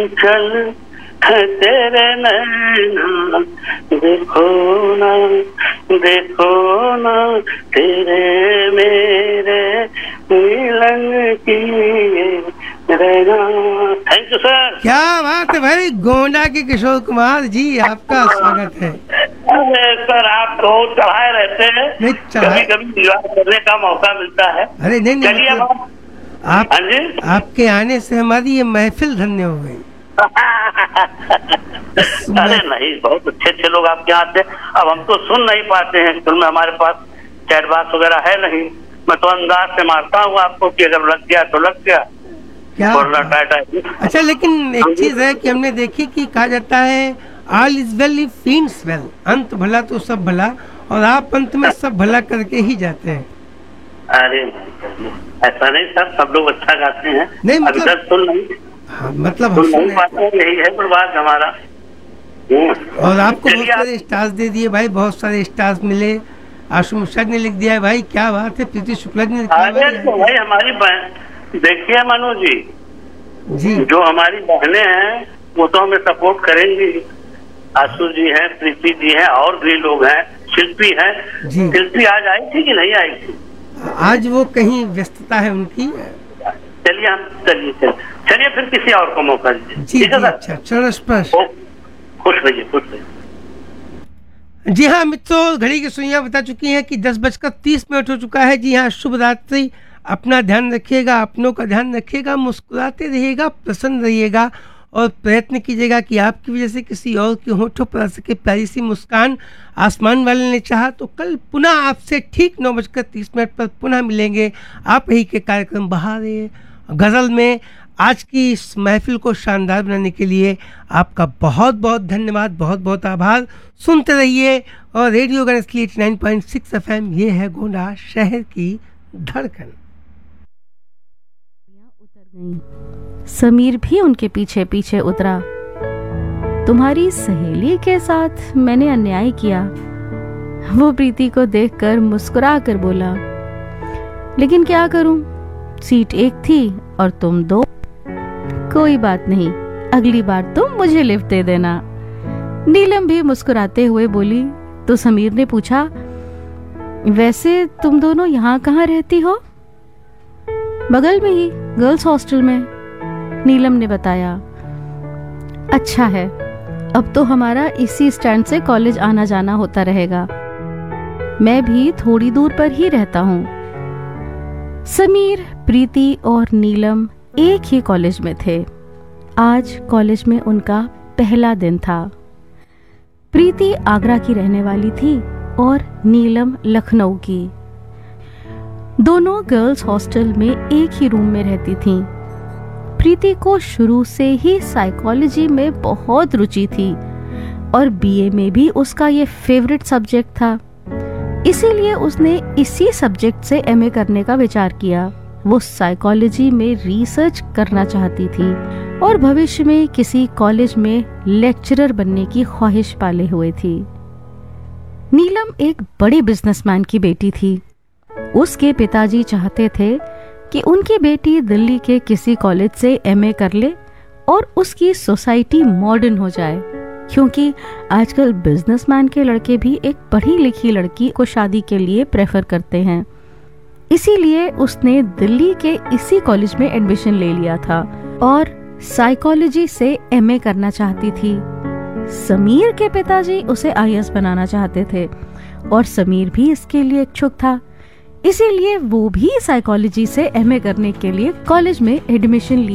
चल तेरे नैना देखो ना तेरे मेरे मिलन की रहना। Thank you sir. क्या बात है भाई, गोंडा के किशोर कुमार जी, आपका स्वागत है। अरे सर, आप तो चढ़ाए रहते हैं, नहीं कभी कभी दीवार करने का मौका मिलता है। अरे नहीं चलिए मतलब आप हाँ जी आपके आने से हमारी ये महफिल धन्य हो गई। अरे नहीं, बहुत अच्छे अच्छे लोग आपके यहाँ आते हैं। अब हम तो सुन नहीं पाते हैं, फिल्म में हमारे पास चैट बॉक्स वगैरह है नहीं। मैं तो अंदाज से मारता हूँ आपको कि अगर लग गया तो लग गया। क्या अच्छा, लेकिन एक चीज है कि हमने देखी कि कहा जाता है all is well if फीन्स well, अंत भला तो सब भला, और आप अंत में सब भला करके ही जाते हैं। अरे ऐसा नहीं सर, सब लोग अच्छा गाते हैं। नहीं मतलब अभी तक सुन नहीं, हाँ, मतलब सुन नहीं पाते हैं, यही है प्रभाग हमारा। और आपको बहुत सारे स्टार्स दे दिए भाई, बहुत सारे स्टार्स मिले। आशु मिश्रा ने लिख दिया है भाई, क्या बात है। प्रीति शुक्ला ने लिखा है भाई हमारी देखिए मनोज जी, जो हमारी बहनें हैं वो तो हमें सपोर्ट करेंगी। आशु जी हैं, प्रीति जी हैं, और भी लोग हैं, शिल्पी हैं। शिल्पी आज आई थी कि नहीं आई थी? आज वो कहीं व्यस्तता है उनकी। चलिए फिर किसी और को मौका दीजिए। ठीक है सर। अच्छा, चलो स्पर्श। खुश रहिए, खुश रहिए। जी हाँ मित्रों, घड़ी की सुइयां बता चुकी हैं कि 10:30 हो चुका है। जी हाँ, शुभ रात्रि। अपना ध्यान रखिएगा, अपनों का ध्यान रखिएगा, मुस्कुराते रहिएगा, प्रसन्न रहिएगा, और प्रयत्न कीजिएगा कि आपकी वजह से किसी और के होठों पर आ सके प्यारी सी मुस्कान। आसमान वाले ने चाहा तो कल पुनः आपसे ठीक 9:30 पर पुनः मिलेंगे आप ही के कार्यक्रम बहारे गज़ल में। आज की इस महफिल को शानदार बनाने के लिए आपका बहुत बहुत धन्यवाद, बहुत बहुत आभार। सुनते रहिए और रेडियो गणेशली 89.6 FM, ये है गोंडा शहर की धड़कन। समीर भी उनके पीछे पीछे उतरा। तुम्हारी सहेली के साथ मैंने अन्याय किया, वो प्रीति को देखकर मुस्कुरा कर बोला। लेकिन क्या करूं, सीट एक थी और तुम दो। कोई बात नहीं, अगली बार तुम मुझे लिफ्ट दे देना। नीलम भी मुस्कुराते हुए बोली। तो समीर ने पूछा, वैसे तुम दोनों यहाँ कहाँ रहती हो? बगल में ही, गर्ल्स हॉस्टल में, नीलम ने बताया। अच्छा है, अब तो हमारा इसी स्टैंड से कॉलेज आना जाना होता रहेगा। मैं भी थोड़ी दूर पर ही रहता हूँ। समीर, प्रीति और नीलम एक ही कॉलेज में थे। आज कॉलेज में उनका पहला दिन था। प्रीति आगरा की रहने वाली थी और नीलम लखनऊ की। दोनों गर्ल्स हॉस्टल में एक ही रूम में रहती थीं। प्रीति को शुरू से ही साइकोलॉजी में बहुत रुचि थी और बीए में भी उसका ये फेवरेट सब्जेक्ट था। इसीलिए उसने इसी सब्जेक्ट से एमए करने का विचार किया। वो साइकोलॉजी में रिसर्च करना चाहती थी और भविष्य में किसी कॉलेज में लेक्चरर बनने की ख्वाहिश पाले हुए थी। नीलम एक बड़े बिजनेसमैन की बेटी थी। उसके पिताजी चाहते थे कि उनकी बेटी दिल्ली के किसी कॉलेज से एमए कर ले और उसकी सोसाइटी मॉडर्न हो जाए, क्योंकि आजकल बिजनेसमैन के लड़के भी एक पढ़ी लिखी लड़की को शादी के लिए प्रेफर करते हैं। इसीलिए उसने दिल्ली के इसी कॉलेज में एडमिशन ले लिया था और साइकोलॉजी से एमए करना चाहती थी। समीर के पिताजी उसे आईएएस बनाना चाहते थे और समीर भी इसके लिए इच्छुक था। इसीलिए वो भी साइकोलॉजी से एमए करने के लिए कॉलेज में एडमिशन